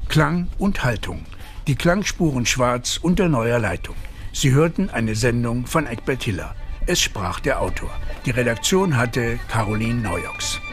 Klang und Haltung. Die Klangspuren Schwarz unter neuer Leitung. Sie hörten eine Sendung von Egbert Hiller. Es sprach der Autor. Die Redaktion hatte Caroline Neujoks.